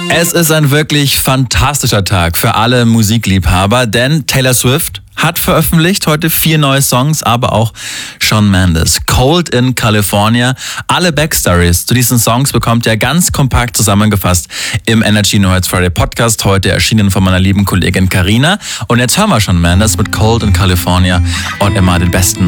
Es ist ein wirklich fantastischer Tag für alle Musikliebhaber, denn Taylor Swift hat veröffentlicht heute 4 neue Songs, aber auch Shawn Mendes. Cold in California. Alle Backstories zu diesen Songs bekommt ihr ganz kompakt zusammengefasst im Energy No Hits Friday Podcast, heute erschienen von meiner lieben Kollegin Carina. Und jetzt hören wir Shawn Mendes mit Cold in California und immer den besten